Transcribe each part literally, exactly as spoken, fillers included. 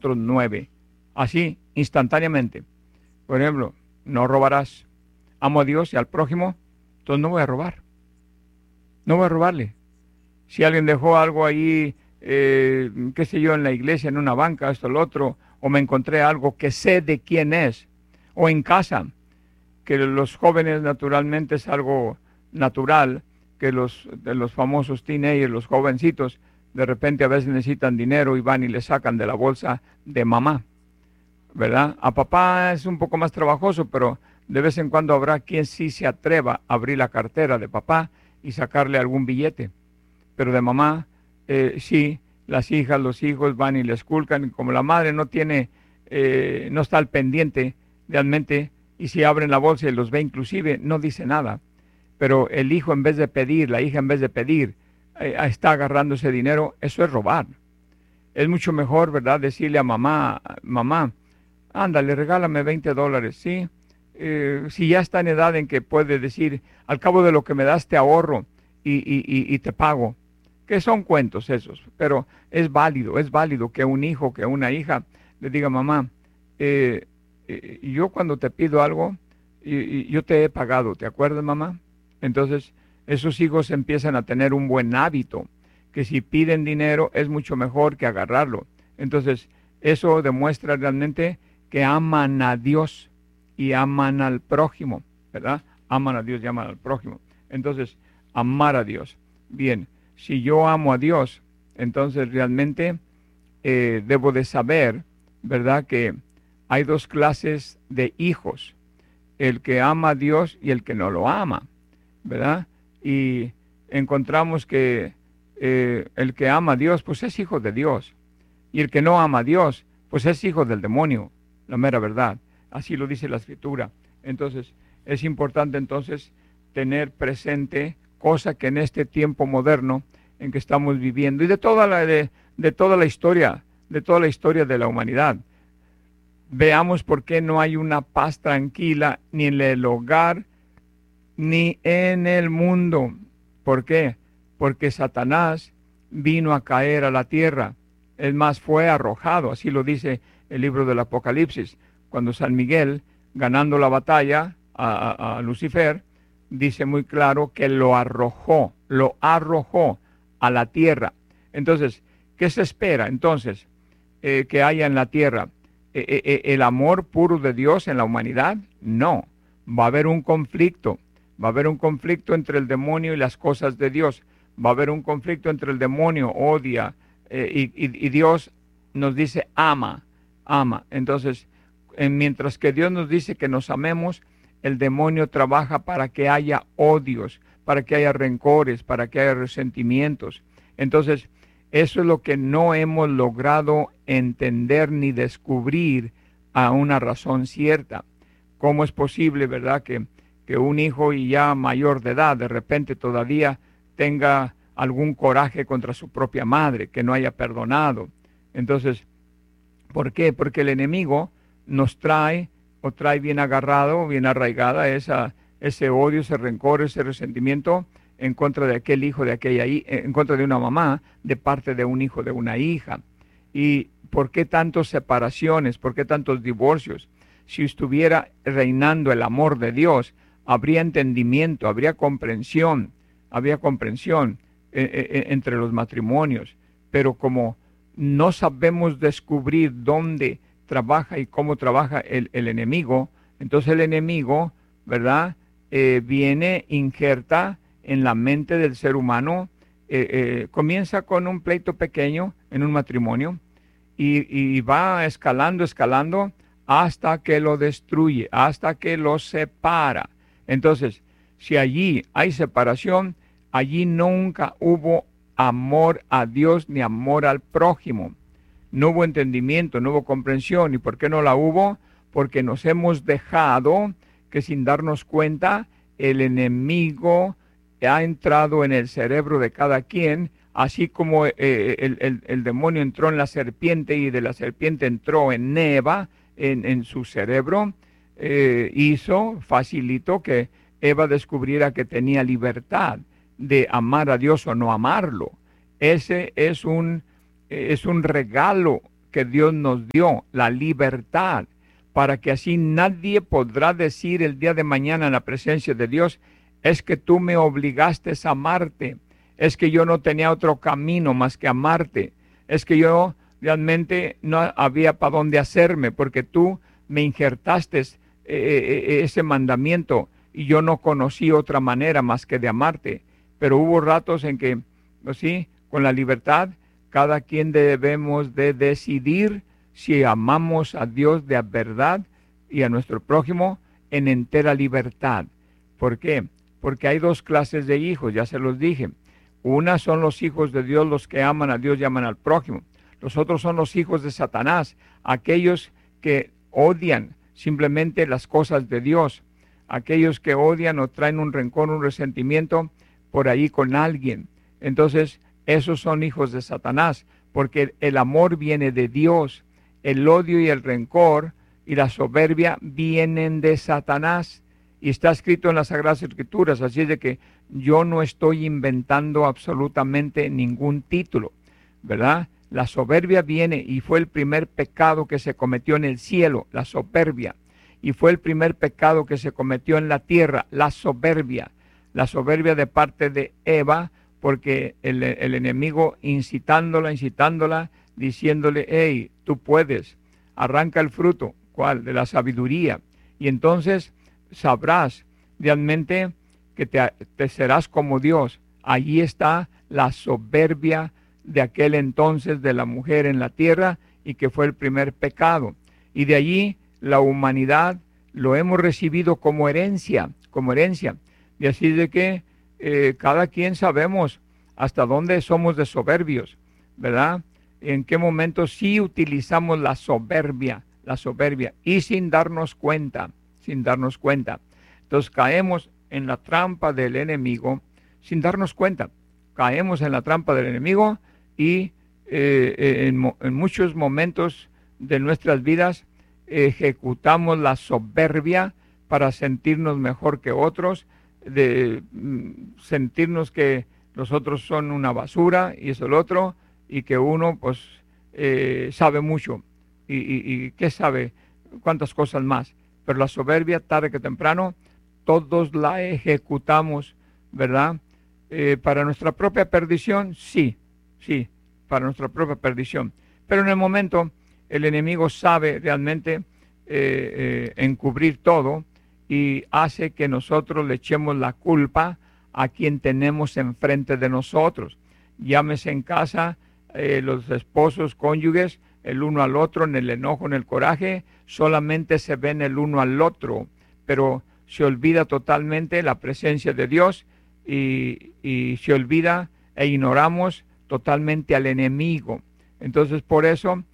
otros nueve. Así, instantáneamente. Por ejemplo, no robarás. Amo a Dios y al prójimo, entonces no voy a robar. No voy a robarle. Si alguien dejó algo ahí, eh, qué sé yo, en la iglesia, en una banca, esto, lo otro, o me encontré algo que sé de quién es, o en casa, que los jóvenes naturalmente es algo natural, que los, de los famosos teenagers, los jovencitos, de repente a veces necesitan dinero y van y le sacan de la bolsa de mamá, ¿verdad? A papá es un poco más trabajoso, pero de vez en cuando habrá quien sí se atreva a abrir la cartera de papá y sacarle algún billete. Pero de mamá, eh, sí, las hijas, los hijos van y le esculcan, y como la madre no tiene, eh, no está al pendiente realmente, y si abren la bolsa y los ve inclusive, no dice nada. Pero el hijo en vez de pedir, la hija en vez de pedir, eh, está agarrando ese dinero, eso es robar. Es mucho mejor, ¿verdad?, decirle a mamá, mamá, ándale, regálame veinte dólares, ¿sí? Eh, si ya está en edad en que puede decir, al cabo de lo que me das te ahorro y, y, y, y te pago. Que son cuentos esos, pero es válido, es válido que un hijo, que una hija le diga, mamá, eh, eh, yo cuando te pido algo, y, y yo te he pagado, ¿te acuerdas, mamá? Entonces, esos hijos empiezan a tener un buen hábito, que si piden dinero es mucho mejor que agarrarlo. Entonces, eso demuestra realmente que aman a Dios y aman al prójimo, ¿verdad? Aman a Dios y aman al prójimo. Entonces, amar a Dios. Bien, si yo amo a Dios, entonces realmente eh, debo de saber, ¿verdad?, que hay dos clases de hijos, el que ama a Dios y el que no lo ama, ¿verdad? Y encontramos que eh, el que ama a Dios, pues es hijo de Dios, y el que no ama a Dios, pues es hijo del demonio, la mera verdad. Así lo dice la Escritura. Entonces, es importante entonces tener presente, cosa que en este tiempo moderno en que estamos viviendo, y de toda la, de, de toda la historia, de toda la historia de la humanidad, veamos por qué no hay una paz tranquila ni en el hogar ni en el mundo. ¿Por qué? Porque Satanás vino a caer a la tierra. Es más, fue arrojado, así lo dice el libro del Apocalipsis. Cuando San Miguel, ganando la batalla a, a, a Lucifer, dice muy claro que lo arrojó, lo arrojó a la tierra. Entonces, ¿qué se espera entonces eh, que haya en la tierra? Eh, eh, ¿El amor puro de Dios en la humanidad? No, va a haber un conflicto, va a haber un conflicto entre el demonio y las cosas de Dios, va a haber un conflicto entre el demonio, odia, eh, y, y, y Dios nos dice ama, ama. Entonces, eh, mientras que Dios nos dice que nos amemos, el demonio trabaja para que haya odios, para que haya rencores, para que haya resentimientos. Entonces, eso es lo que no hemos logrado entender ni descubrir a una razón cierta. ¿Cómo es posible, verdad, que, que un hijo y ya mayor de edad de repente todavía tenga algún coraje contra su propia madre, que no haya perdonado? Entonces, ¿por qué? Porque el enemigo nos trae o trae bien agarrado, bien arraigada esa, ese odio, ese rencor, ese resentimiento en contra de aquel hijo, de aquella, en contra de una mamá, de parte de un hijo, de una hija. ¿Y por qué tantas separaciones? ¿Por qué tantos divorcios? Si estuviera reinando el amor de Dios, habría entendimiento, habría comprensión, habría comprensión eh, eh, entre los matrimonios. Pero como no sabemos descubrir dónde trabaja y cómo trabaja el, el enemigo, entonces el enemigo, ¿verdad?, eh, viene, injerta en la mente del ser humano, eh, eh, comienza con un pleito pequeño en un matrimonio y, y va escalando, escalando hasta que lo destruye, hasta que lo separa. Entonces, si allí hay separación, allí nunca hubo amor a Dios ni amor al prójimo. No hubo entendimiento, no hubo comprensión. ¿Y por qué no la hubo? Porque nos hemos dejado que sin darnos cuenta el enemigo ha entrado en el cerebro de cada quien, así como eh, el, el, el demonio entró en la serpiente y de la serpiente entró en Eva, en, en su cerebro, eh, hizo, facilitó que Eva descubriera que tenía libertad de amar a Dios o no amarlo. Ese es un, es un regalo que Dios nos dio, la libertad, para que así nadie podrá decir el día de mañana en la presencia de Dios, es que tú me obligaste a amarte, es que yo no tenía otro camino más que amarte, es que yo realmente no había para dónde hacerme, porque tú me injertaste eh, ese mandamiento y yo no conocí otra manera más que de amarte. Pero hubo ratos en que, pues sí, con la libertad, cada quien debemos de decidir si amamos a Dios de verdad y a nuestro prójimo en entera libertad. ¿Por qué? Porque hay dos clases de hijos, ya se los dije. Una son los hijos de Dios, los que aman a Dios y aman al prójimo. Los otros son los hijos de Satanás, aquellos que odian simplemente las cosas de Dios, aquellos que odian o traen un rencor, un resentimiento por ahí con alguien. Entonces, esos son hijos de Satanás, porque el amor viene de Dios, el odio y el rencor y la soberbia vienen de Satanás. Y está escrito en las Sagradas Escrituras, así es de que yo no estoy inventando absolutamente ningún título, ¿verdad? La soberbia viene y fue el primer pecado que se cometió en el cielo, la soberbia. Y fue el primer pecado que se cometió en la tierra, la soberbia. La soberbia de parte de Eva, porque el, el enemigo incitándola, incitándola, diciéndole, hey, tú puedes, arranca el fruto, ¿cuál? De la sabiduría. Y entonces sabrás realmente que te, te serás como Dios. Allí está la soberbia de aquel entonces de la mujer en la tierra y que fue el primer pecado. Y de allí la humanidad lo hemos recibido como herencia, como herencia. Y así de que eh, cada quien sabemos hasta dónde somos de soberbios, ¿verdad? En qué momento sí utilizamos la soberbia, la soberbia, y sin darnos cuenta, sin darnos cuenta. Entonces caemos en la trampa del enemigo sin darnos cuenta. Caemos en la trampa del enemigo y eh, en, en muchos momentos de nuestras vidas ejecutamos la soberbia para sentirnos mejor que otros, de mm, sentirnos que los otros son una basura y eso el otro, y que uno pues eh, sabe mucho y, y, y qué sabe, cuántas cosas más. Pero la soberbia, tarde que temprano, todos la ejecutamos, ¿verdad? Eh, para nuestra propia perdición, sí, sí, para nuestra propia perdición. Pero en el momento, el enemigo sabe realmente eh, eh, encubrir todo y hace que nosotros le echemos la culpa a quien tenemos enfrente de nosotros. Llámese en casa, eh, los esposos, cónyuges, el uno al otro, en el enojo, en el coraje, solamente se ven el uno al otro, pero se olvida totalmente la presencia de Dios y, y se olvida e ignoramos totalmente al enemigo. Entonces, por eso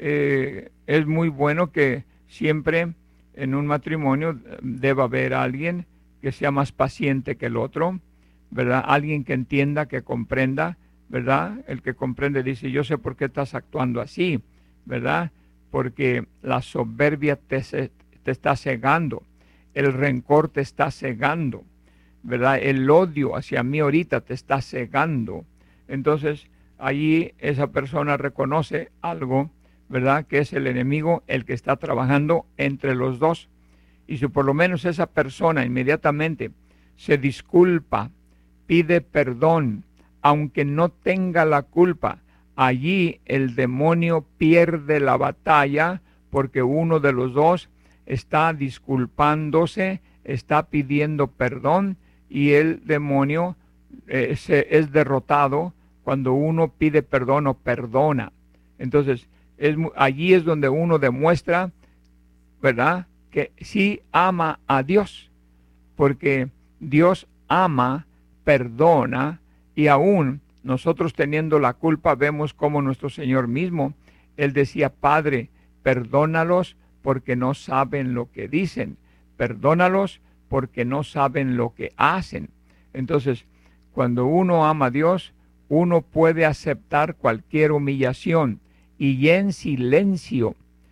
eh, es muy bueno que siempre en un matrimonio deba haber alguien que sea más paciente que el otro, ¿verdad? Alguien que entienda, que comprenda, ¿verdad? El que comprende dice, yo sé por qué estás actuando así, ¿verdad? Porque la soberbia te, te está cegando, el rencor te está cegando, ¿verdad? El odio hacia mí ahorita te está cegando. Entonces, allí esa persona reconoce algo, ¿verdad? Que es el enemigo el que está trabajando entre los dos. Y si por lo menos esa persona inmediatamente se disculpa, pide perdón, aunque no tenga la culpa, allí el demonio pierde la batalla porque uno de los dos está disculpándose, está pidiendo perdón y el demonio eh, se, es derrotado cuando uno pide perdón o perdona. Entonces, es, allí es donde uno demuestra, ¿verdad?, que sí ama a Dios, porque Dios ama, perdona, y aún nosotros teniendo la culpa vemos como nuestro Señor mismo, Él decía, Padre, perdónalos porque no saben lo que dicen, perdónalos porque no saben lo que hacen. Entonces, cuando uno ama a Dios, uno puede aceptar cualquier humillación y en silencio.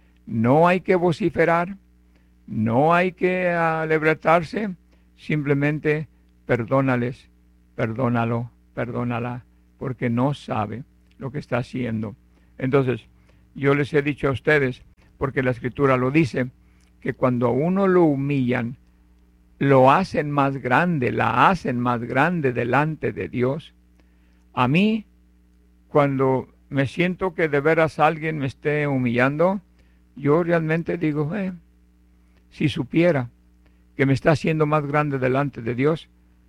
No hay que vociferar, no hay que alebretarse, simplemente perdónales, perdónalo, perdónala, porque no sabe lo que está haciendo. Entonces, Yo les he dicho a ustedes, porque la Escritura lo dice, que cuando a uno lo humillan, lo hacen más grande, la hacen más grande delante de Dios. A mí, cuando me siento que de veras alguien me esté humillando, yo realmente digo, eh, si supiera que me está haciendo más grande delante de Dios,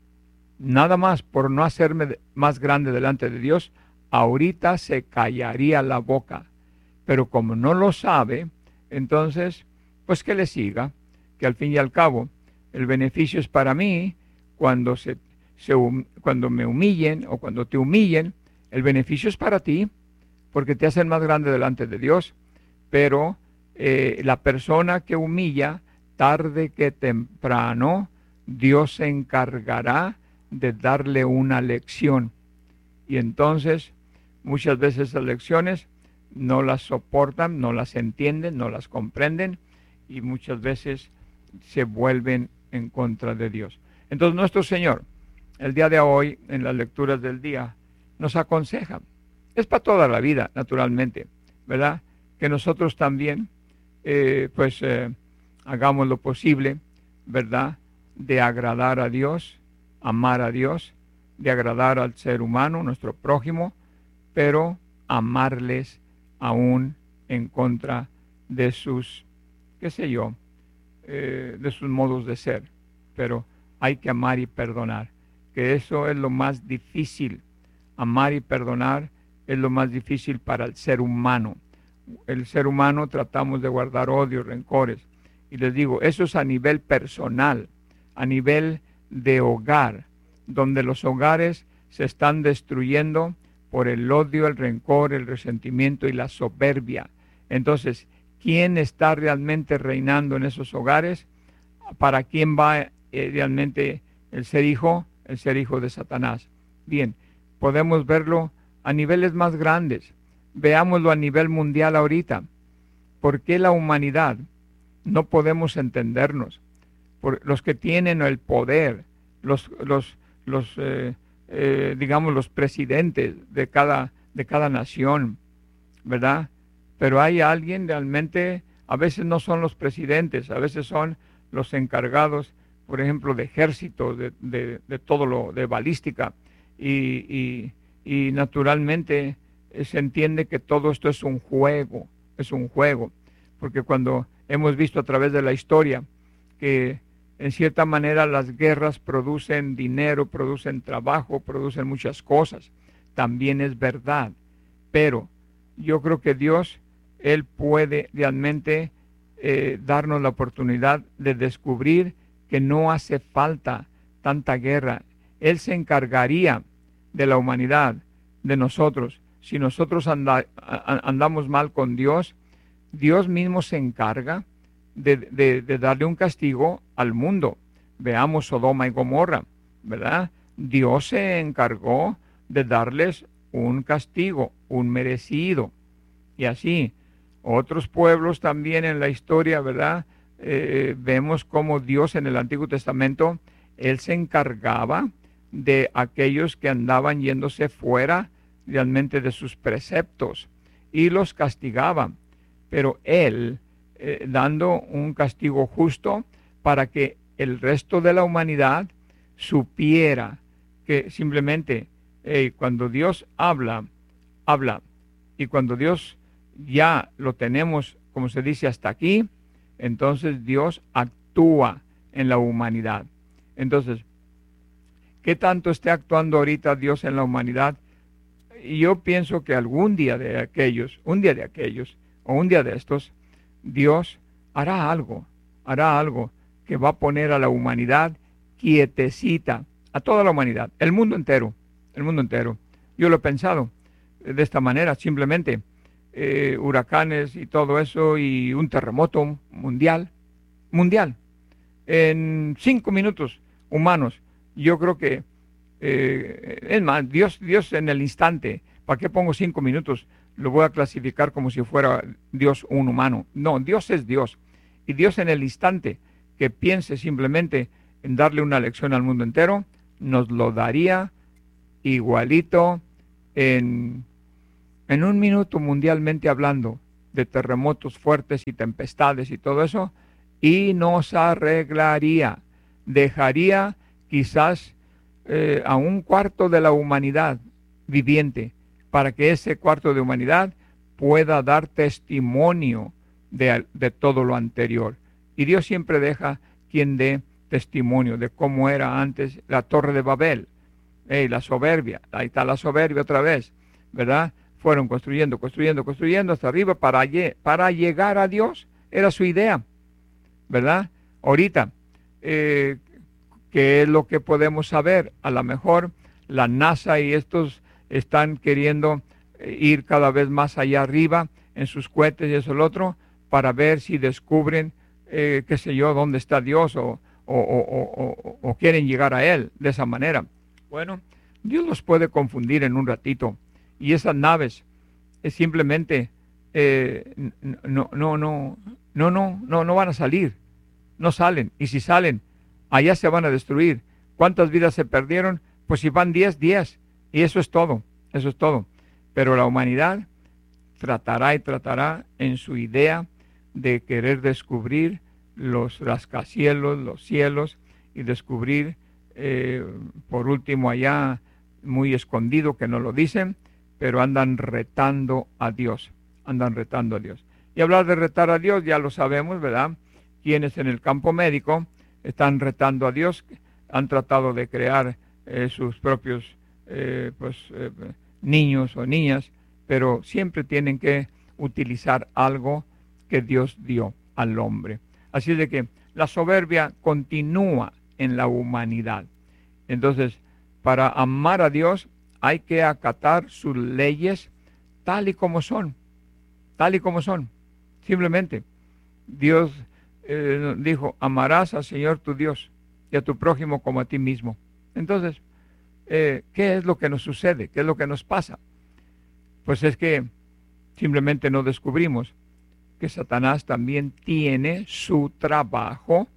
nada más por no hacerme más grande delante de Dios, ahorita se callaría la boca. Pero como no lo sabe, entonces, pues que le siga, que al fin y al cabo, el beneficio es para mí. Cuando, se, se, cuando me humillen o cuando te humillen, el beneficio es para ti, porque te hacen más grande delante de Dios. Pero eh, la persona que humilla, tarde que temprano, Dios se encargará de darle una lección. Y entonces, muchas veces esas lecciones no las soportan, no las entienden, no las comprenden, y muchas veces se vuelven en contra de Dios. Entonces nuestro Señor, el día de hoy, en las lecturas del día, nos aconseja, es para toda la vida, naturalmente, ¿verdad? Que nosotros también, eh, pues, eh, hagamos lo posible, ¿verdad? De agradar a Dios, amar a Dios, de agradar al ser humano, nuestro prójimo, pero amarles aún en contra de sus, qué sé yo, eh, de sus modos de ser. Pero hay que amar y perdonar, que eso es lo más difícil. Amar y perdonar es lo más difícil para el ser humano. El ser humano tratamos de guardar odio, rencores. Y les digo, eso es a nivel personal, a nivel de hogar, donde los hogares se están destruyendo por el odio, el rencor, el resentimiento y la soberbia. Entonces, ¿quién está realmente reinando en esos hogares? ¿Para quién va eh, realmente el ser hijo? El ser hijo de Satanás. Bien, podemos verlo a niveles más grandes. Veámoslo a nivel mundial ahorita. ¿Por qué la humanidad no podemos entendernos? Por los que tienen el poder, los, los, los eh, eh, digamos, los presidentes de cada, de cada nación, ¿verdad? Pero hay alguien realmente, a veces no son los presidentes, a veces son los encargados, por ejemplo, de ejército, de, de, de todo lo, de balística, y, y, y naturalmente se entiende que todo esto es un juego, es un juego, porque cuando hemos visto a través de la historia que en cierta manera las guerras producen dinero, producen trabajo, producen muchas cosas, también es verdad, pero yo creo que Dios, Él puede realmente eh, darnos la oportunidad de descubrir que no hace falta tanta guerra. Él se encargaría de la humanidad, de nosotros. Si nosotros anda, andamos mal con Dios, Dios mismo se encarga de, de, de darle un castigo al mundo. Veamos Sodoma y Gomorra, ¿verdad? Dios se encargó de darles un castigo, un merecido. Y así, otros pueblos también en la historia, ¿verdad? Eh, vemos cómo Dios en el Antiguo Testamento, Él se encargaba de aquellos que andaban yéndose fuera realmente de sus preceptos y los castigaba, pero Él eh, dando un castigo justo para que el resto de la humanidad supiera que simplemente eh, cuando Dios habla, habla, y cuando Dios ya lo tenemos, como se dice, hasta aquí, entonces Dios actúa en la humanidad. Entonces, ¿qué tanto esté actuando ahorita Dios en la humanidad? Y yo pienso que algún día de aquellos, un día de aquellos, o un día de estos, Dios hará algo, hará algo que va a poner a la humanidad quietecita, a toda la humanidad, el mundo entero, el mundo entero. Yo lo he pensado de esta manera, simplemente eh, huracanes y todo eso, y un terremoto mundial, mundial, en cinco minutos humanos. Yo creo que Eh, es más, Dios, Dios en el instante, ¿para qué pongo cinco minutos? Lo voy a clasificar como si fuera Dios un humano. No, Dios es Dios. Y Dios en el instante que piense simplemente en darle una lección al mundo entero, nos lo daría igualito en, en un minuto mundialmente hablando. de terremotos fuertes y tempestades y todo eso, y nos arreglaría. Dejaría quizás eh, a un cuarto de la humanidad viviente, para que ese cuarto de humanidad pueda dar testimonio de, de todo lo anterior. Y Dios siempre deja quien dé testimonio de cómo era antes la Torre de Babel. Hey, la soberbia, ahí está la soberbia otra vez, ¿verdad? Fueron construyendo, construyendo, construyendo hasta arriba para, para llegar a Dios. Era su idea, ¿verdad? Ahorita, eh, ¿qué es lo que podemos saber? A lo mejor la NASA y estos están queriendo ir cada vez más allá arriba en sus cohetes y eso el otro, para ver si descubren, eh, qué sé yo, dónde está Dios o, o, o, o, o quieren llegar a Él de esa manera. Bueno, Dios los puede confundir en un ratito, y esas naves es simplemente eh, no, no, no, no, no, no, no van a salir, no salen, y si salen, allá se van a destruir. ¿Cuántas vidas se perdieron? Pues si van diez, diez, y eso es todo, eso es todo. Pero la humanidad tratará y tratará en su idea de querer descubrir los rascacielos, los cielos, y descubrir, eh, por último allá, muy escondido, que no lo dicen, pero andan retando a Dios, andan retando a Dios. Y hablar de retar a Dios, ya lo sabemos, ¿verdad? Quienes en el campo médico están retando a Dios, han tratado de crear eh, sus propios eh, pues, eh, niños o niñas, pero siempre tienen que utilizar algo que Dios dio al hombre. Así de que la soberbia continúa en la humanidad. Entonces, para amar a Dios hay que acatar sus leyes tal y como son, tal y como son. Simplemente, Dios eh, dijo, amarás al Señor tu Dios y a tu prójimo como a ti mismo. Entonces, eh, ¿qué es lo que nos sucede? ¿Qué es lo que nos pasa? Pues es que simplemente no descubrimos que Satanás también tiene su trabajo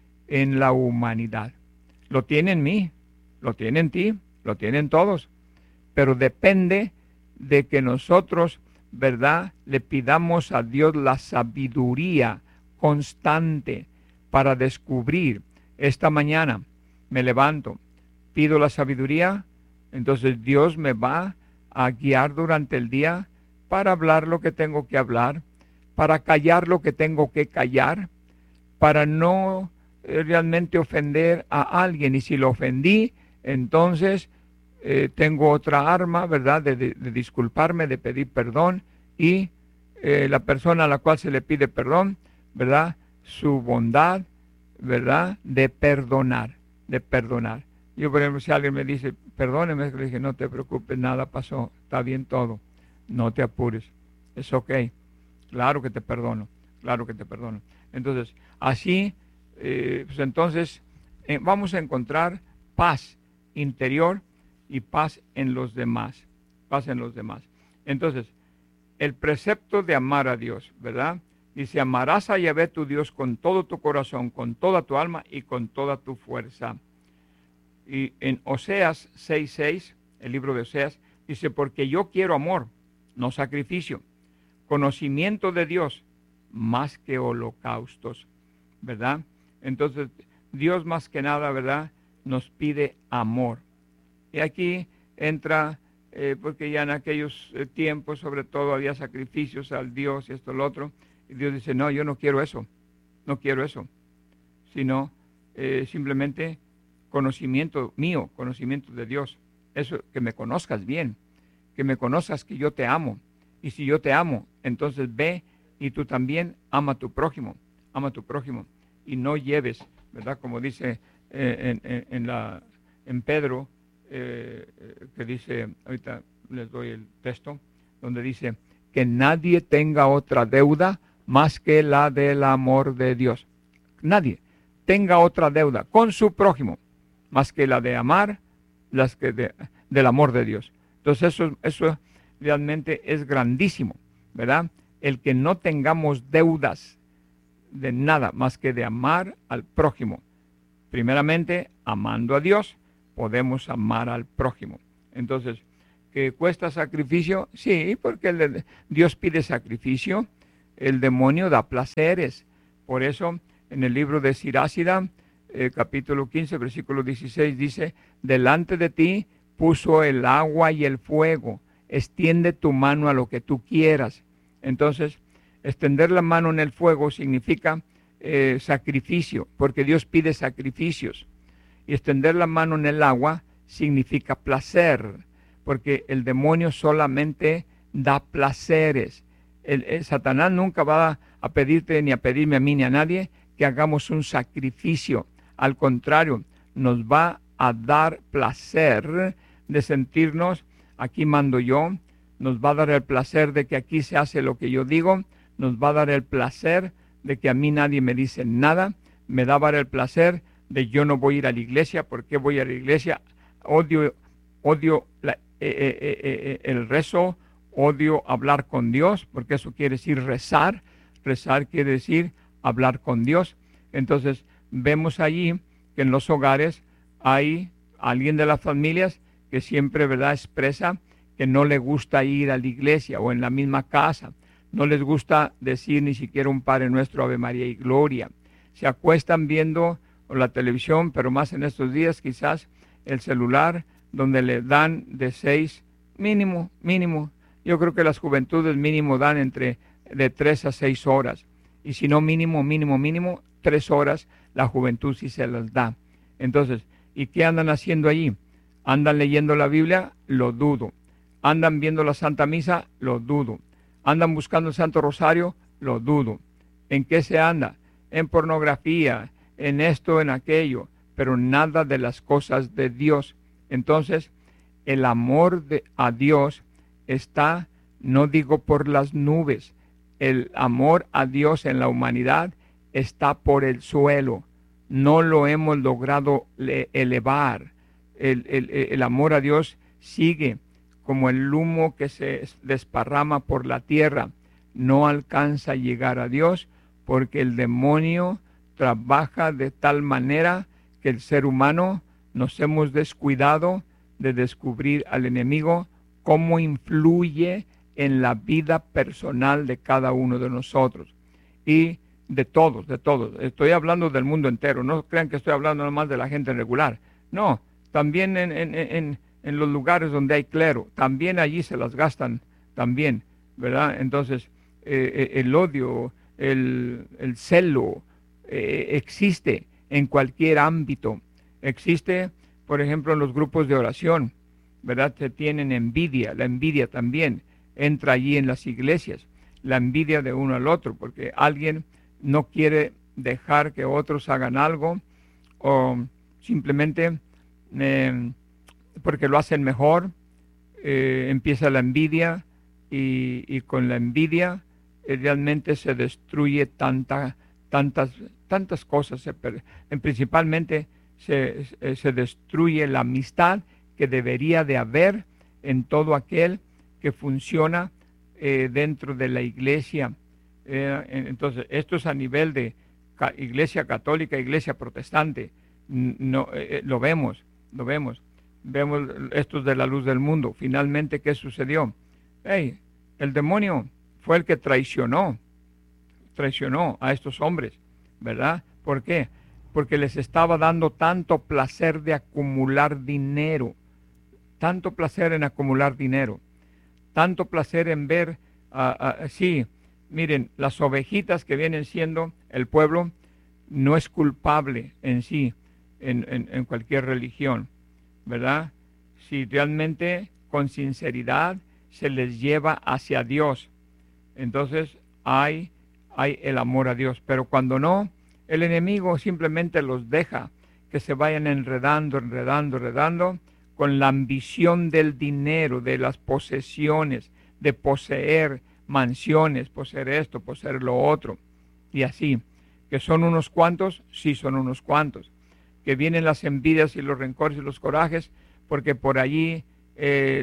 en la humanidad. Lo tiene en mí, lo tiene en ti, lo tienen todos, pero depende de que nosotros, ¿verdad?, le pidamos a Dios la sabiduría constante para descubrir. Esta mañana me levanto, pido la sabiduría, entonces Dios me va a guiar durante el día para hablar lo que tengo que hablar, para callar lo que tengo que callar, para no eh, realmente ofender a alguien. Y si lo ofendí, entonces eh, tengo otra arma, ¿verdad?, de, de, de disculparme, de pedir perdón, y eh, la persona a la cual se le pide perdón, ¿verdad?, su bondad, ¿verdad?, de perdonar, de perdonar. Yo, por ejemplo, si alguien me dice, perdóneme, le dije, no te preocupes, nada pasó, está bien todo, no te apures, es ok, claro que te perdono, claro que te perdono. Entonces, así, eh, pues entonces, eh, vamos a encontrar paz interior y paz en los demás, paz en los demás. Entonces, el precepto de amar a Dios, ¿verdad? Dice, amarás a Yahvé tu Dios con todo tu corazón, con toda tu alma y con toda tu fuerza. Y en Oseas seis seis, el libro de Oseas, dice, porque yo quiero amor, no sacrificio, conocimiento de Dios, más que holocaustos, ¿verdad? Entonces, Dios más que nada, ¿verdad?, nos pide amor. Y aquí entra, eh, porque ya en aquellos eh, tiempos, sobre todo, había sacrificios al Dios y esto, lo otro, y Dios dice, no, yo no quiero eso, no quiero eso, sino eh, simplemente conocimiento mío, conocimiento de Dios. Eso, que me conozcas bien, que me conozcas que yo te amo. Y si yo te amo, entonces ve y tú también ama a tu prójimo, ama a tu prójimo. Y no lleves, ¿verdad? Como dice eh, en, en, en, la, en Pedro, eh, que dice, ahorita les doy el texto, donde dice, que nadie tenga otra deuda más que la del amor de Dios. Nadie tenga otra deuda con su prójimo más que la de amar, las que de, del amor de Dios. Entonces eso, eso realmente es grandísimo, ¿verdad? El que no tengamos deudas de nada más que de amar al prójimo. Primeramente, amando a Dios, podemos amar al prójimo. Entonces, ¿que cuesta sacrificio? Sí, porque el, Dios pide sacrificio, el demonio da placeres. Por eso en el libro de Sirácida, eh, capítulo quince, versículo dieciséis, dice, delante de ti puso el agua y el fuego, extiende tu mano a lo que tú quieras. Entonces, extender la mano en el fuego significa eh, sacrificio, porque Dios pide sacrificios. Y extender la mano en el agua significa placer, porque el demonio solamente da placeres. El, el Satanás nunca va a pedirte ni a pedirme a mí ni a nadie que hagamos un sacrificio. Al contrario, nos va a dar placer de sentirnos, aquí mando yo, nos va a dar el placer de que aquí se hace lo que yo digo, nos va a dar el placer de que a mí nadie me dice nada, me da a dar el placer de yo no voy a ir a la iglesia. ¿Por qué voy a la iglesia? Odio, odio la, eh, eh, eh, eh, el rezo, odio hablar con Dios, porque eso quiere decir rezar, rezar quiere decir hablar con Dios. Entonces vemos allí que en los hogares hay alguien de las familias que siempre, ¿verdad?, expresa que no le gusta ir a la iglesia o en la misma casa, no les gusta decir ni siquiera un Padre Nuestro, Ave María y Gloria. Se acuestan viendo la televisión, pero más en estos días quizás el celular, donde le dan de seis, mínimo, mínimo. Yo creo que las juventudes mínimo dan entre de tres a seis horas. Y si no mínimo, mínimo, mínimo, tres horas, la juventud sí se las da. Entonces, ¿y qué andan haciendo allí? ¿Andan leyendo la Biblia? Lo dudo. ¿Andan viendo la Santa Misa? Lo dudo. ¿Andan buscando el Santo Rosario? Lo dudo. ¿En qué se anda? En pornografía, en esto, en aquello, pero nada de las cosas de Dios. Entonces, el amor de, a Dios está, no digo por las nubes, el amor a Dios en la humanidad está por el suelo. No lo hemos logrado elevar. El, el, el amor a Dios sigue como el humo que se desparrama por la tierra. No alcanza a llegar a Dios porque el demonio trabaja de tal manera que el ser humano nos hemos descuidado de descubrir al enemigo cómo influye en la vida personal de cada uno de nosotros y de todos, de todos. Estoy hablando del mundo entero, no crean que estoy hablando nomás de la gente regular, no, también en, en, en, en los lugares donde hay clero, también allí se las gastan también, ¿verdad? Entonces, eh, el odio, el, el celo, eh, existe en cualquier ámbito, existe, por ejemplo, en los grupos de oración, ¿verdad? Se tienen envidia, la envidia también entra allí en las iglesias, la envidia de uno al otro, porque alguien no quiere dejar que otros hagan algo o simplemente eh, porque lo hacen mejor, eh, empieza la envidia y, y con la envidia eh, realmente se destruye tanta, tantas, tantas cosas, se, principalmente se, se destruye la amistad que debería de haber en todo aquel que funciona eh, dentro de la iglesia. Eh, entonces, esto es a nivel de ca iglesia católica, iglesia protestante. No, eh, lo vemos, lo vemos. Vemos estos de la luz del mundo. Finalmente, ¿qué sucedió? Hey, el demonio fue el que traicionó, traicionó a estos hombres, ¿verdad? ¿Por qué? Porque les estaba dando tanto placer de acumular dinero, tanto placer en acumular dinero, tanto placer en ver, uh, uh, sí, miren, las ovejitas que vienen siendo el pueblo no es culpable en sí, en, en, en cualquier religión, ¿verdad? Si realmente con sinceridad se les lleva hacia Dios, entonces hay, hay el amor a Dios. Pero cuando no, el enemigo simplemente los deja que se vayan enredando, enredando, enredando con la ambición del dinero, de las posesiones, de poseer mansiones, poseer esto, poseer lo otro, y así. ¿Que son unos cuantos? Sí, son unos cuantos. Que vienen las envidias y los rencores y los corajes, porque por allí eh,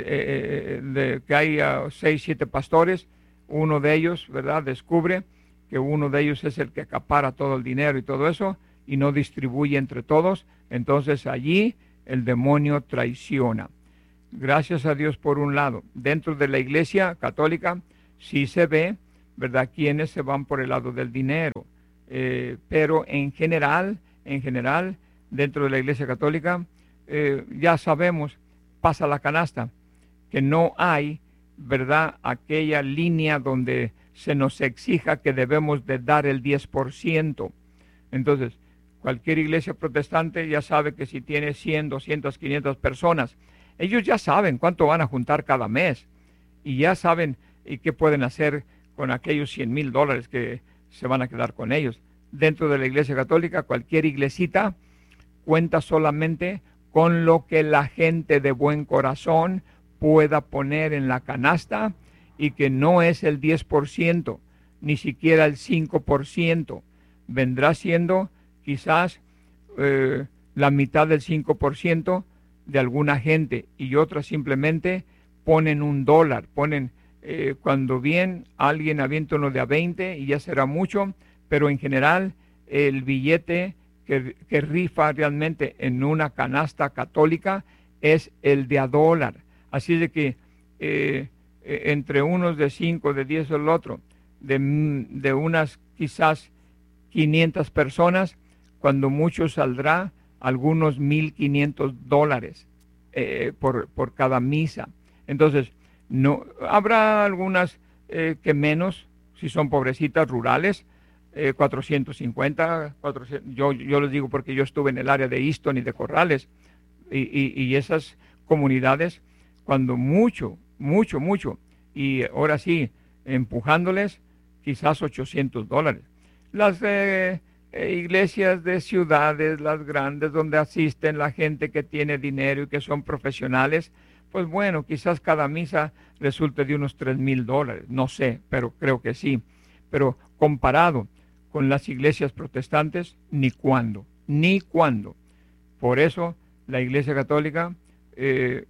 eh, de, que hay uh, seis, siete pastores, uno de ellos, ¿verdad?, descubre que uno de ellos es el que acapara todo el dinero y todo eso, y no distribuye entre todos, entonces allí el demonio traiciona. Gracias a Dios por un lado. Dentro de la iglesia católica sí se ve, ¿verdad?, quienes se van por el lado del dinero. Eh, pero en general, en general, dentro de la Iglesia Católica, eh, ya sabemos, pasa la canasta, que no hay, ¿verdad?, aquella línea donde se nos exija que debemos de dar el diez por ciento. Entonces, cualquier iglesia protestante ya sabe que si tiene cien, doscientas, quinientas personas, ellos ya saben cuánto van a juntar cada mes y ya saben y qué pueden hacer con aquellos cien mil dólares que se van a quedar con ellos. Dentro de la Iglesia Católica, cualquier iglesita cuenta solamente con lo que la gente de buen corazón pueda poner en la canasta y que no es el diez por ciento, ni siquiera el cinco por ciento. Vendrá siendo quizás eh, la mitad del cinco por ciento de alguna gente y otras simplemente ponen un dólar, ponen eh, cuando bien alguien avienta uno de a veinte y ya será mucho, pero en general el billete que, que rifa realmente en una canasta católica es el de a dólar. Así de que eh, entre unos de cinco, de diez o el otro, de, de unas quizás quinientas personas, cuando mucho saldrá algunos mil quinientos dólares eh, por, por cada misa. Entonces, no habrá algunas eh, que menos, si son pobrecitas rurales, eh, cuatrocientos cincuenta, cuatrocientos, yo, yo les digo porque yo estuve en el área de Easton y de Corrales, y, y, y esas comunidades, cuando mucho, mucho, mucho, y ahora sí, empujándoles, quizás ochocientos dólares. Las eh, eh, iglesias de ciudades, las grandes, donde asisten la gente que tiene dinero y que son profesionales, pues bueno, quizás cada misa resulte de unos tres mil dólares, no sé, pero creo que sí. Pero comparado con las iglesias protestantes, ni cuándo, ni cuándo. Por eso la Iglesia Católica eh,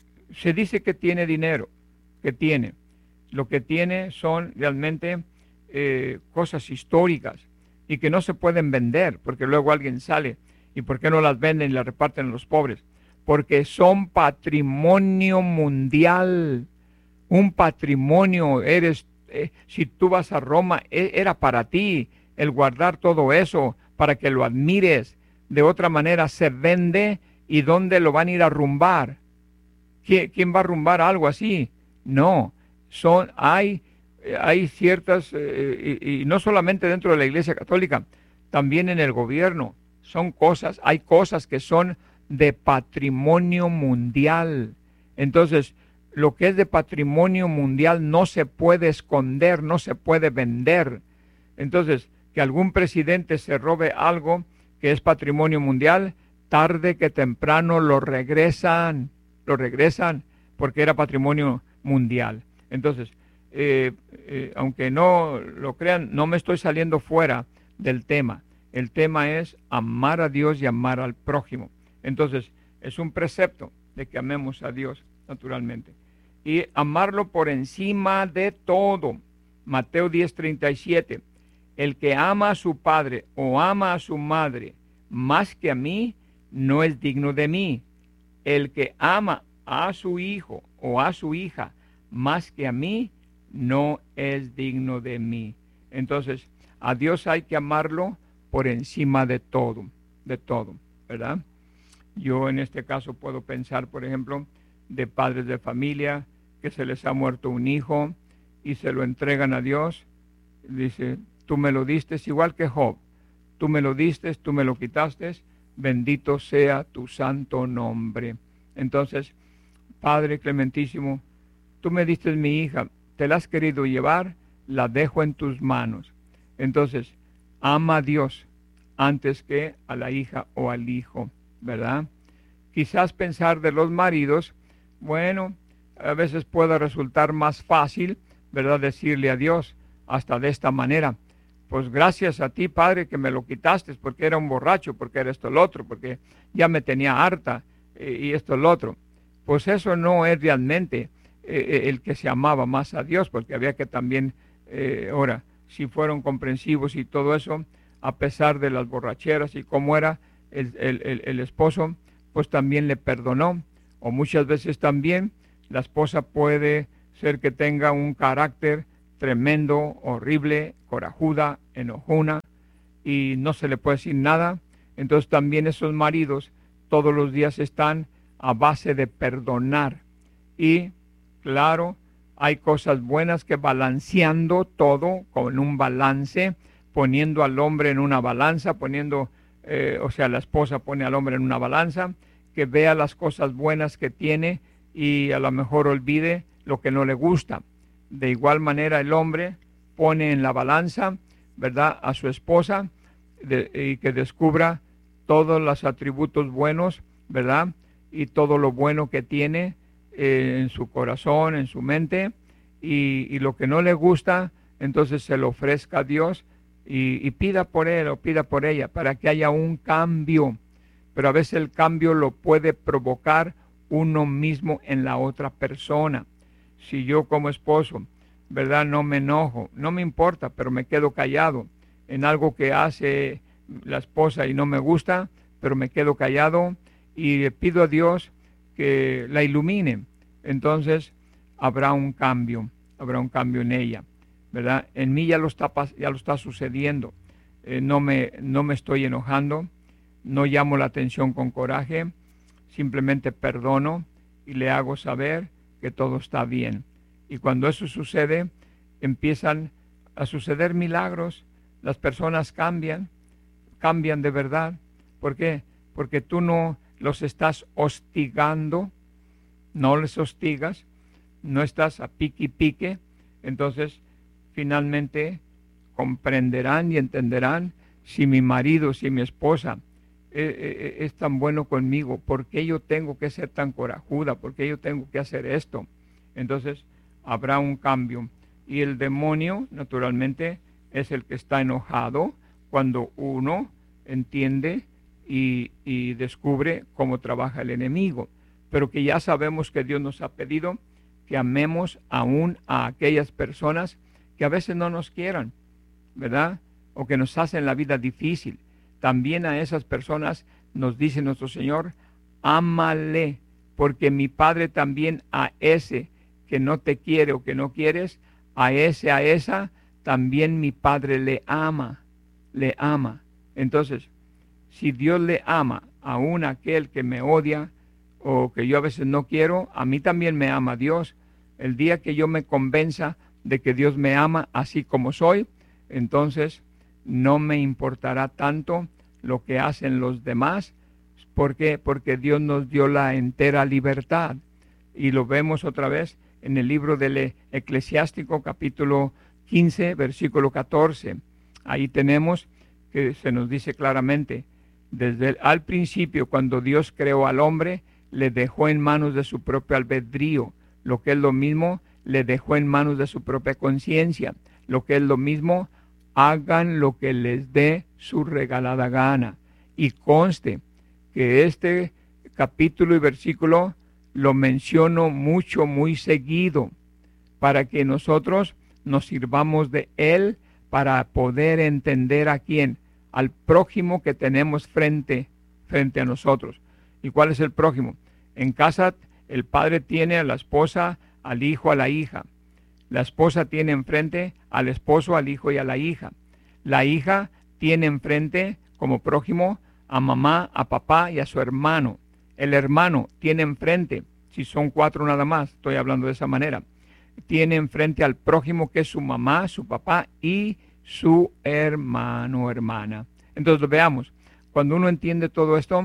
se dice que tiene dinero, que tiene. Lo que tiene son realmente eh, cosas históricas y que no se pueden vender, porque luego alguien sale, ¿y por qué no las venden y las reparten a los pobres? Porque son patrimonio mundial, un patrimonio, eres, eh, si tú vas a Roma, eh, era para ti el guardar todo eso, para que lo admires. De otra manera se vende, ¿y dónde lo van a ir a rumbar? ¿Quién, quién va a rumbar algo así? No, son, hay, hay ciertas, eh, y, y no solamente dentro de la Iglesia Católica, también en el gobierno, son cosas, hay cosas que son de patrimonio mundial. Entonces, lo que es de patrimonio mundial no se puede esconder, no se puede vender. Entonces, que algún presidente se robe algo que es patrimonio mundial, tarde que temprano lo regresan, lo regresan porque era patrimonio mundial. Entonces, eh, eh, aunque no lo crean, no me estoy saliendo fuera del tema. El tema es amar a Dios y amar al prójimo. Entonces, es un precepto de que amemos a Dios, naturalmente. Y amarlo por encima de todo. Mateo diez, treinta y siete. El que ama a su padre o ama a su madre más que a mí, no es digno de mí. El que ama a su hijo o a su hija más que a mí, no es digno de mí. Entonces, a Dios hay que amarlo por encima de todo, de todo, ¿verdad? Yo en este caso puedo pensar, por ejemplo, de padres de familia que se les ha muerto un hijo y se lo entregan a Dios. Dice, tú me lo diste, igual que Job. Tú me lo diste, tú me lo quitaste, bendito sea tu santo nombre. Entonces, Padre clementísimo, tú me diste mi hija, te la has querido llevar, la dejo en tus manos. Entonces, ama a Dios antes que a la hija o al hijo, ¿verdad? Quizás pensar de los maridos, bueno, a veces puede resultar más fácil, ¿verdad?, decirle a Dios hasta de esta manera, pues gracias a ti, Padre, que me lo quitaste, porque era un borracho, porque era esto el otro, porque ya me tenía harta eh, y esto el otro. Pues eso no es realmente eh, el que se amaba más a Dios, porque había que también, eh, ahora, si fueron comprensivos y todo eso, a pesar de las borracheras y cómo era el, el, el, el esposo, pues también le perdonó. O muchas veces también la esposa puede ser que tenga un carácter tremendo, horrible, corajuda, enojona, y no se le puede decir nada. Entonces también esos maridos todos los días están a base de perdonar. Y claro, hay cosas buenas que balanceando todo con un balance, poniendo al hombre en una balanza, poniendo, eh, o sea, la esposa pone al hombre en una balanza, que vea las cosas buenas que tiene y a lo mejor olvide lo que no le gusta. De igual manera el hombre pone en la balanza, ¿verdad?, a su esposa, de, y que descubra todos los atributos buenos, ¿verdad?, y todo lo bueno que tiene eh, en su corazón, en su mente, y, y lo que no le gusta, entonces se lo ofrezca a Dios y, y pida por él o pida por ella para que haya un cambio. Pero a veces el cambio lo puede provocar uno mismo en la otra persona. Si yo como esposo, ¿verdad?, no me enojo, no me importa, pero me quedo callado en algo que hace la esposa y no me gusta, pero me quedo callado y le pido a Dios que la ilumine, entonces habrá un cambio, habrá un cambio en ella, ¿verdad? En mí ya lo está, ya lo está sucediendo, eh, no, me, no me estoy enojando, no llamo la atención con coraje, simplemente perdono y le hago saber que todo está bien. Y cuando eso sucede, empiezan a suceder milagros, las personas cambian, cambian de verdad. ¿Por qué? Porque tú no los estás hostigando, no les hostigas, no estás a pique y pique, entonces finalmente comprenderán y entenderán si mi marido, si mi esposa eh, eh, es tan bueno conmigo, ¿por qué yo tengo que ser tan corajuda? ¿Por qué yo tengo que hacer esto? Entonces habrá un cambio. Y el demonio, naturalmente, es el que está enojado cuando uno entiende y, y descubre cómo trabaja el enemigo. Pero que ya sabemos que Dios nos ha pedido que amemos aún a aquellas personas que a veces no nos quieran, ¿verdad? O que nos hacen la vida difícil. También a esas personas nos dice nuestro Señor, ámale, porque mi Padre también a ese que no te quiere o que no quieres, a ese, a esa, también mi Padre le ama, le ama. Entonces, si Dios le ama aún a aquel que me odia o que yo a veces no quiero, a mí también me ama Dios. El día que yo me convenza de que Dios me ama así como soy, entonces no me importará tanto lo que hacen los demás. ¿Por qué? Porque Dios nos dio la entera libertad. Y lo vemos otra vez en el libro del Eclesiástico, capítulo quince, versículo catorce. Ahí tenemos que se nos dice claramente, desde el, al principio, cuando Dios creó al hombre, le dejó en manos de su propio albedrío, lo que es lo mismo, le dejó en manos de su propia conciencia, lo que es lo mismo, hagan lo que les dé su regalada gana. Y conste que este capítulo y versículo lo menciono mucho, muy seguido, para que nosotros nos sirvamos de él para poder entender a quién, al prójimo que tenemos frente, frente a nosotros. ¿Y cuál es el prójimo? En casa el padre tiene a la esposa, al hijo, a la hija. La esposa tiene enfrente al esposo, al hijo y a la hija. La hija tiene enfrente como prójimo a mamá, a papá y a su hermano. El hermano tiene enfrente, si son cuatro nada más, estoy hablando de esa manera, tiene enfrente al prójimo que es su mamá, su papá y su hermano o hermana. Entonces veamos, cuando uno entiende todo esto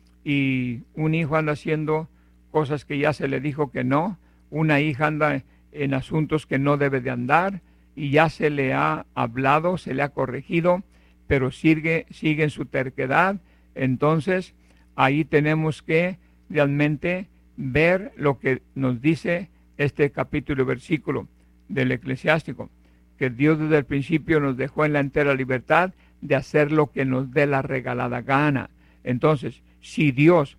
y un hijo anda haciendo cosas que ya se le dijo que no, una hija anda en asuntos que no debe de andar y ya se le ha hablado, se le ha corregido, pero sigue, sigue en su terquedad, entonces ahí tenemos que realmente ver lo que nos dice este capítulo y versículo del Eclesiástico, que Dios desde el principio nos dejó en la entera libertad de hacer lo que nos dé la regalada gana. Entonces, si Dios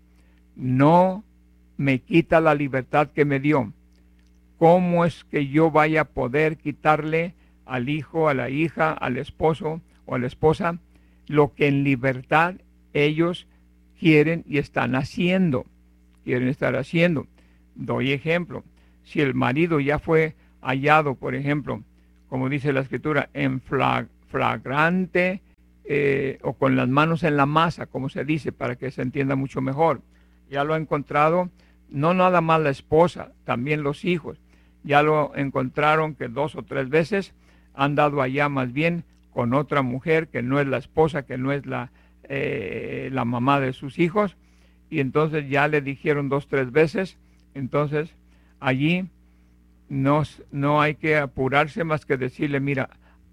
no me quita la libertad que me dio, ¿cómo es que yo vaya a poder quitarle al hijo, a la hija, al esposo o a la esposa lo que en libertad ellos quieren y están haciendo? Quieren estar haciendo. Doy ejemplo. Si el marido ya fue hallado, por ejemplo, como dice la Escritura, en flag, flagrante eh, o con las manos en la masa, como se dice, para que se entienda mucho mejor. Ya lo ha encontrado, no nada más la esposa, también los hijos. Ya lo encontraron que dos o tres veces han dado allá más bien con otra mujer que no es la esposa, que no es la, eh, la mamá de sus hijos. Y entonces ya le dijeron dos, tres veces. Entonces allí no, no hay que apurarse más que decirle, mira,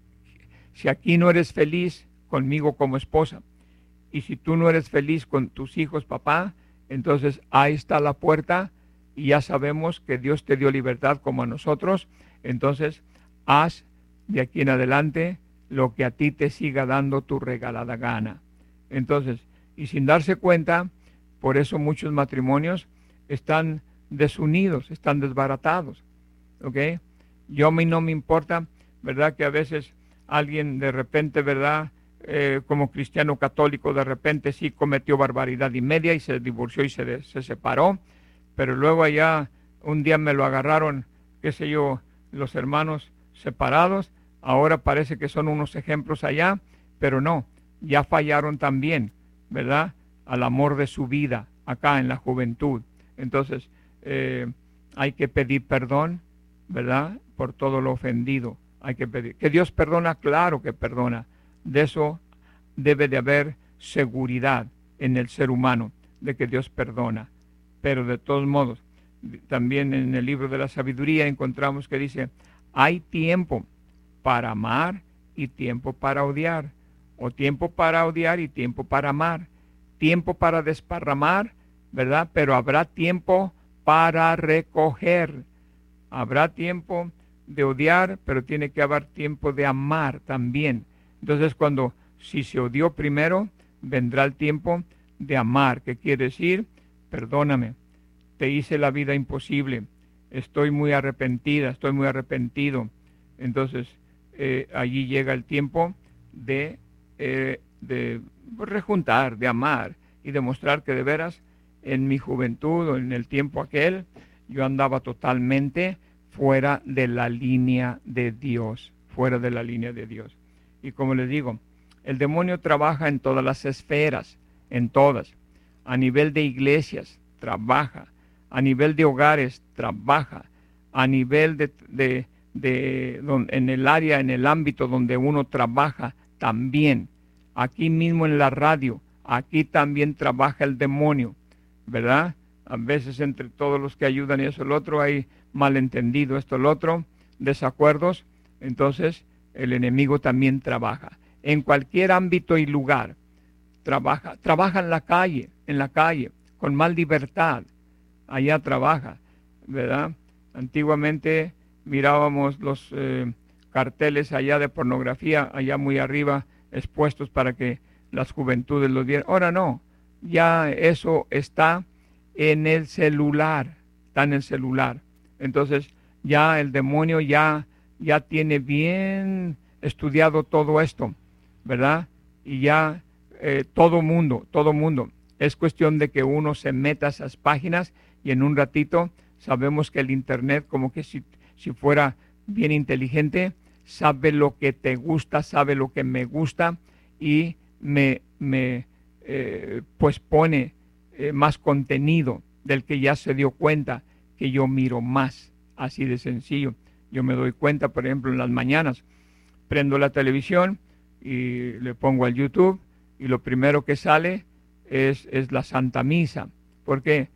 si aquí no eres feliz conmigo como esposa, y si tú no eres feliz con tus hijos, papá, entonces ahí está la puerta y ya sabemos que Dios te dio libertad como a nosotros. Entonces haz de aquí en adelante lo que a ti te siga dando tu regalada gana. Entonces, y sin darse cuenta, por eso muchos matrimonios están desunidos, están desbaratados. ¿Ok? Yo a mí no me importa, ¿verdad? Que a veces alguien de repente, ¿verdad? Eh, como cristiano católico, de repente sí cometió barbaridad y media y se divorció y se, de, se separó, pero luego allá un día me lo agarraron, qué sé yo, los hermanos separados, ahora parece que son unos ejemplos allá, pero no, ya fallaron también, ¿verdad? Al amor de su vida, acá en la juventud. Entonces, eh, hay que pedir perdón, ¿verdad? Por todo lo ofendido, hay que pedir. Que Dios perdona, claro que perdona. De eso debe de haber seguridad en el ser humano, de que Dios perdona. Pero de todos modos, también en el libro de la sabiduría encontramos que dice, hay tiempo para amar y tiempo para odiar, o tiempo para odiar y tiempo para amar, tiempo para desparramar, ¿verdad? Pero habrá tiempo para recoger, habrá tiempo de odiar, pero tiene que haber tiempo de amar también. Entonces, cuando, si se odió primero, vendrá el tiempo de amar, que quiere decir, perdóname, te hice la vida imposible, estoy muy arrepentida, estoy muy arrepentido. Entonces, eh, allí llega el tiempo de, eh, de rejuntar, de amar y demostrar que de veras, en mi juventud o en el tiempo aquel, yo andaba totalmente fuera de la línea de Dios, fuera de la línea de Dios. Y como les digo, el demonio trabaja en todas las esferas, en todas. A nivel de iglesias, trabaja. A nivel de hogares, trabaja. A nivel de, de, de, de en el área, en el ámbito donde uno trabaja, también. Aquí mismo en la radio, aquí también trabaja el demonio, ¿verdad? A veces entre todos los que ayudan y eso, el otro, hay malentendido, esto, el otro, desacuerdos. Entonces, el enemigo también trabaja. En cualquier ámbito y lugar, trabaja. Trabaja en la calle, en la calle, con más libertad. Allá trabaja, ¿verdad? Antiguamente mirábamos los eh, carteles allá de pornografía, allá muy arriba, expuestos para que las juventudes los vieran. Ahora no, ya eso está en el celular, está en el celular. Entonces, ya el demonio ya... ya tiene bien estudiado todo esto, ¿verdad? Y ya eh, todo mundo, todo mundo. Es cuestión de que uno se meta a esas páginas y en un ratito sabemos que el Internet, como que si, si fuera bien inteligente, sabe lo que te gusta, sabe lo que me gusta y me, me eh, pues pone eh, más contenido del que ya se dio cuenta que yo miro más, así de sencillo. Yo me doy cuenta, por ejemplo, en las mañanas, prendo la televisión y le pongo al YouTube y lo primero que sale es, es la Santa Misa. ¿Por qué?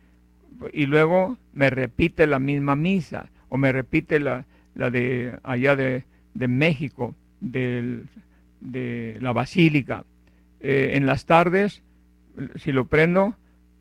Y luego me repite la misma misa o me repite la, la de allá de, de México, del, de la Basílica. Eh, en las tardes, si lo prendo,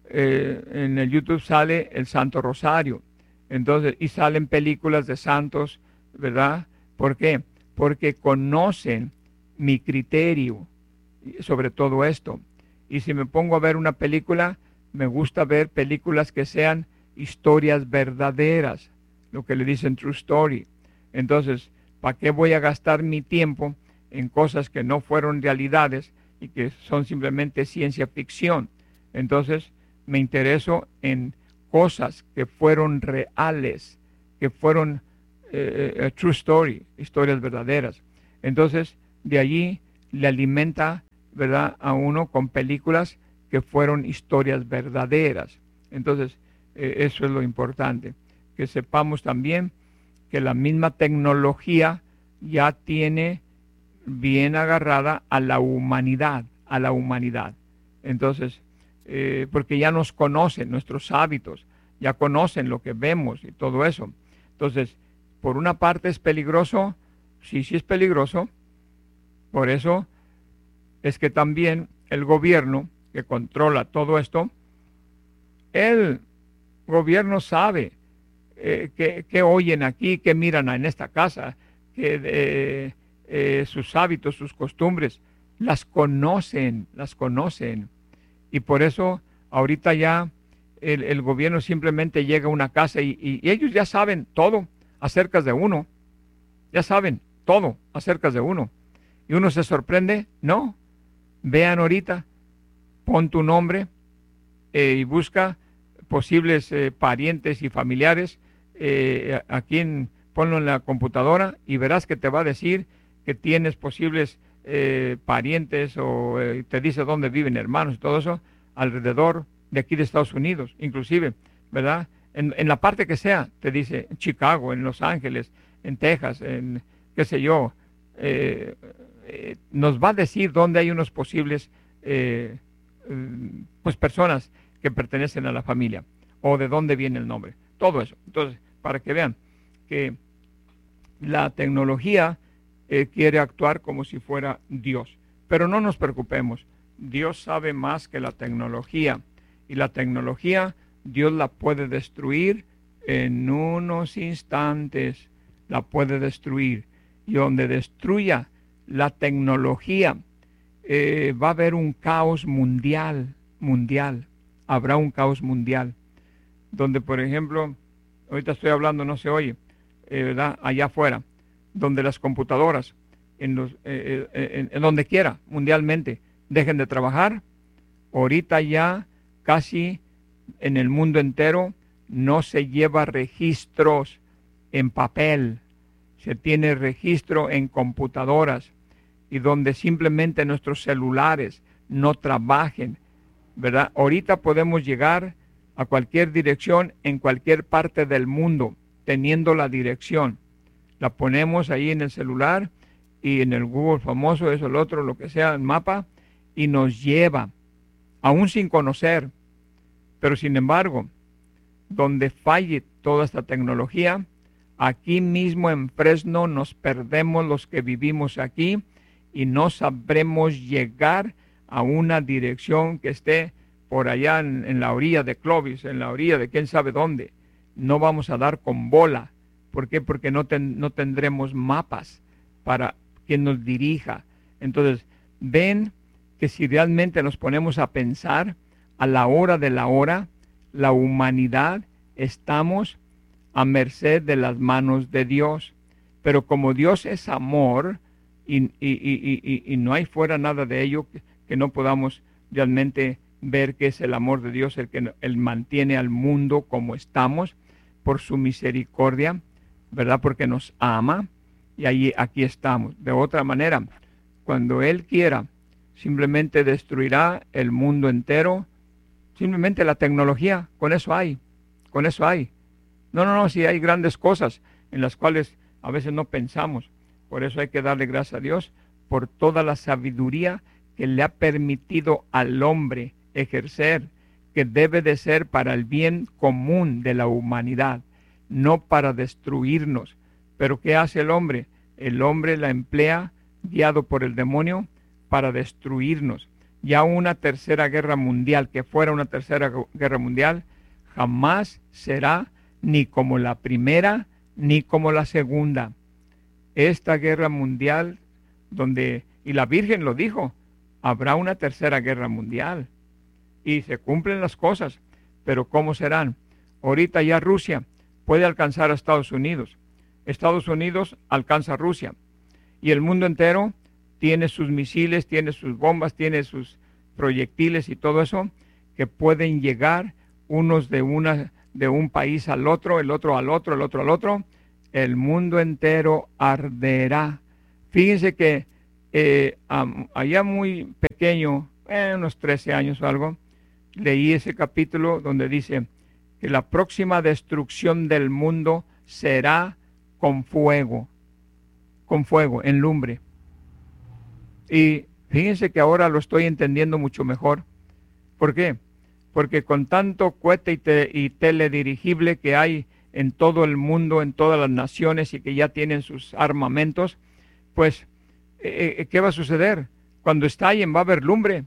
eh, en el YouTube sale el Santo Rosario. Entonces, y salen películas de santos, ¿verdad? ¿Por qué? Porque conocen mi criterio sobre todo esto. Y si me pongo a ver una película, me gusta ver películas que sean historias verdaderas, lo que le dicen true story. Entonces, ¿para qué voy a gastar mi tiempo en cosas que no fueron realidades y que son simplemente ciencia ficción? Entonces, me intereso en cosas que fueron reales, que fueron eh, a true story, historias verdaderas. Entonces, de allí le alimenta, ¿verdad?, a uno con películas que fueron historias verdaderas. Entonces, eh, eso es lo importante, que sepamos también que la misma tecnología ya tiene bien agarrada a la humanidad, a la humanidad. Entonces, eh, porque ya nos conocen nuestros hábitos, ya conocen lo que vemos y todo eso. Entonces, por una parte es peligroso, sí, sí es peligroso. Por eso es que también el gobierno que controla todo esto, el gobierno sabe eh, que, que oyen aquí, que miran en esta casa, que eh, eh, sus hábitos, sus costumbres, las conocen, las conocen. Y por eso ahorita ya el, el gobierno simplemente llega a una casa y, y, y ellos ya saben todo acerca de uno, ya saben todo acerca de uno. Y uno se sorprende, no, vean ahorita, pon tu nombre eh, y busca posibles eh, parientes y familiares, eh, a, a quien ponlo en la computadora y verás que te va a decir que tienes posibles eh, parientes o eh, te dice dónde viven hermanos y todo eso alrededor de aquí de Estados Unidos, inclusive, ¿verdad? En, en la parte que sea, te dice en Chicago, en Los Ángeles, en Texas, en qué sé yo, eh, eh, nos va a decir dónde hay unos posibles eh, pues personas que pertenecen a la familia o de dónde viene el nombre, todo eso. Entonces, para que vean que la tecnología eh, quiere actuar como si fuera Dios, pero no nos preocupemos, Dios sabe más que la tecnología, y la tecnología Dios la puede destruir en unos instantes, la puede destruir, y donde destruya la tecnología eh, va a haber un caos mundial, mundial, habrá un caos mundial, donde por ejemplo, ahorita estoy hablando, no se oye, eh, ¿verdad?, allá afuera, donde las computadoras, en, los, eh, eh, en, en donde quiera, mundialmente, dejen de trabajar, ahorita ya casi en el mundo entero no se lleva registros en papel, se tiene registro en computadoras, y donde simplemente nuestros celulares no trabajen, ¿verdad? Ahorita podemos llegar a cualquier dirección en cualquier parte del mundo, teniendo la dirección. La ponemos ahí en el celular y en el Google famoso, eso, el otro, lo que sea, el mapa, y nos lleva, aún sin conocer. Pero sin embargo, donde falle toda esta tecnología, aquí mismo en Fresno nos perdemos los que vivimos aquí y no sabremos llegar a una dirección que esté por allá en, en la orilla de Clovis, en la orilla de quién sabe dónde. No vamos a dar con bola. ¿Por qué? Porque no, ten, no tendremos mapas para quien nos dirija. Entonces, ven que si realmente nos ponemos a pensar, a la hora de la hora, la humanidad estamos a merced de las manos de Dios. Pero como Dios es amor y, y, y, y, y no hay fuera nada de ello que, que no podamos realmente ver que es el amor de Dios el que él mantiene al mundo como estamos por su misericordia, ¿verdad? Porque nos ama y ahí, aquí estamos. De otra manera, cuando Él quiera, simplemente destruirá el mundo entero. Simplemente la tecnología, con eso hay, con eso hay. No, no, no, sí hay grandes cosas en las cuales a veces no pensamos. Por eso hay que darle gracias a Dios por toda la sabiduría que le ha permitido al hombre ejercer, que debe de ser para el bien común de la humanidad, no para destruirnos. Pero ¿qué hace el hombre? El hombre la emplea, guiado por el demonio, para destruirnos. Ya una tercera guerra mundial, que fuera una tercera guerra mundial, jamás será ni como la primera, ni como la segunda. Esta guerra mundial, donde, y la Virgen lo dijo, habrá una tercera guerra mundial. Y se cumplen las cosas, pero ¿cómo serán? Ahorita ya Rusia puede alcanzar a Estados Unidos. Estados Unidos alcanza a Rusia. Y el mundo entero tiene sus misiles, tiene sus bombas, tiene sus proyectiles y todo eso, que pueden llegar unos de, una, de un país al otro, el otro al otro, el otro al otro, el mundo entero arderá. Fíjense que eh, um, allá muy pequeño, eh, unos trece años o algo, leí ese capítulo donde dice que la próxima destrucción del mundo será con fuego, con fuego, en lumbre. Y fíjense que ahora lo estoy entendiendo mucho mejor. ¿Por qué? Porque con tanto cohete y, te, y teledirigible que hay en todo el mundo, en todas las naciones y que ya tienen sus armamentos, pues, eh, ¿qué va a suceder? Cuando estallen va a haber lumbre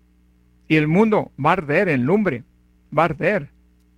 y el mundo va a arder en lumbre, va a arder.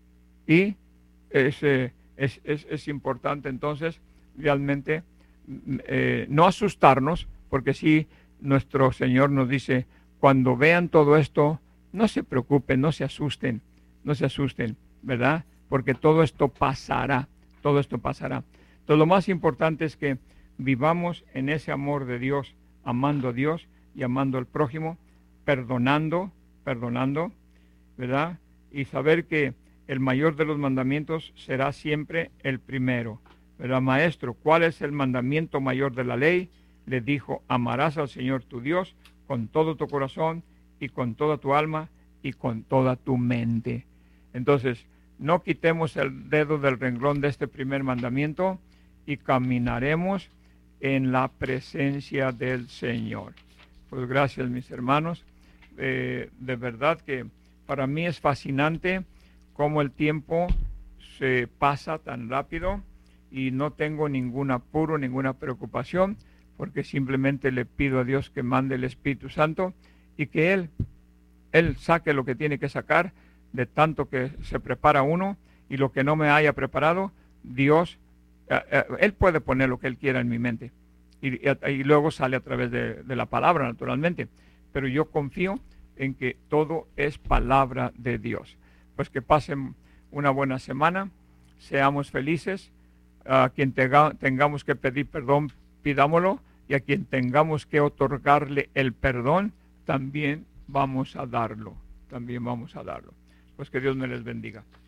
Y es, eh, es, es, es importante entonces realmente eh, no asustarnos, porque sí, nuestro Señor nos dice, cuando vean todo esto, no se preocupen, no se asusten, no se asusten, ¿verdad? Porque todo esto pasará, todo esto pasará. Entonces lo más importante es que vivamos en ese amor de Dios, amando a Dios y amando al prójimo, perdonando, perdonando, ¿verdad? Y saber que el mayor de los mandamientos será siempre el primero, ¿verdad? Maestro, ¿cuál es el mandamiento mayor de la ley? Le dijo, amarás al Señor tu Dios con todo tu corazón y con toda tu alma y con toda tu mente. Entonces, no quitemos el dedo del renglón de este primer mandamiento y caminaremos en la presencia del Señor. Pues gracias, mis hermanos. Eh, de verdad que para mí es fascinante cómo el tiempo se pasa tan rápido y no tengo ningún apuro, ninguna preocupación, porque simplemente le pido a Dios que mande el Espíritu Santo y que Él, Él saque lo que tiene que sacar de tanto que se prepara uno, y lo que no me haya preparado, Dios, eh, eh, Él puede poner lo que Él quiera en mi mente y, y, y luego sale a través de, de la palabra, naturalmente, pero yo confío en que todo es palabra de Dios. Pues que pasen una buena semana, seamos felices, a quien tenga, tengamos que pedir perdón, pidámoslo, y a quien tengamos que otorgarle el perdón, también vamos a darlo, también vamos a darlo. Pues que Dios me les bendiga.